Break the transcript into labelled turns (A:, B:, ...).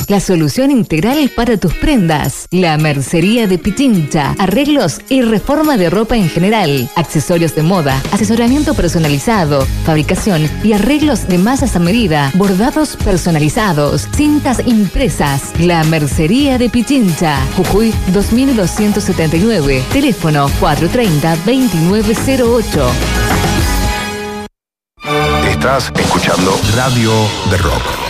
A: la solución integral para tus prendas. La Mercería de Pichincha, arreglos y reforma de ropa en general, accesorios de moda, asesoramiento personalizado, fabricación y arreglos de masas a medida, bordados personalizados, cintas impresas. La Mercería de Pichincha, Jujuy 2279, teléfono 430-2908.
B: Estás escuchando Radio de Rock.